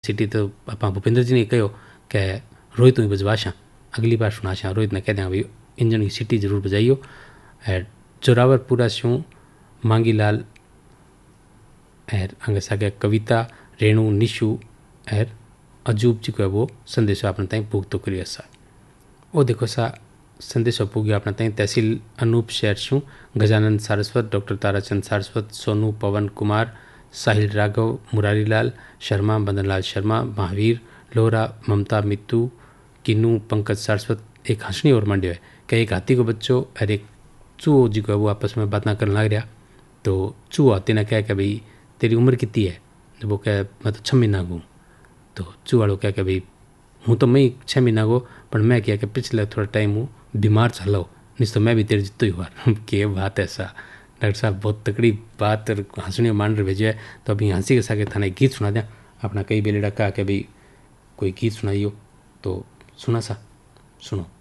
City तो आप भूपेंद्र जी ने कहो कि रोहित तू ही बजवाशा, अगली बार सुनाशा। रोहित ने कह दें भाई इंजन की सिटी जरूर बजाइयो। और जोरावर पूरा शूँ मांगी लाल और अंगे सागे कविता रेणु निशु और अजूब जी को वो संदेशो अपने ताई भुगतो करियो सा। वो देखो सा संदेशो पुग्यो अपने ताई तहसील अनूप शहर शूँ गजानंद सारस्वत, डॉक्टर ताराचंद सारस्वत, सोनू पवन कुमार, साहिल राघव, मुरारीलाल शर्मा, बंदनलाल शर्मा, महावीर लोहरा, ममता मित्तू, किन्नू, पंकज सारस्वत। एक हंसनी और मंड्यो है कि एक हाथी को बच्चों और एक चूहो जी को वो आपस में बात ना करने लग रहा। तो चूहो हाथी ने कहा कि भाई तेरी उम्र कितनी है? तो वो कह मैं तो 6 महीना को। तो चूहो वालों कह कि भाई हूँ तो मैं 6 महीना को, पर मैं क्या कि पिछले थोड़ा टाइम हूँ बीमार चलो, नहीं तो मैं भी तेरे जितो ही हुआ। क्या बात है ऐसा डॉक्टर साहब, बहुत तकड़ी बात और हंसनी मान रहे भेजो है। तो अभी हंसी के साथ थाने गीत सुना दें अपना। कई बेलेड़ा कहा कि भाई कोई गीत सुनाइयो, तो सुना सा सुनो।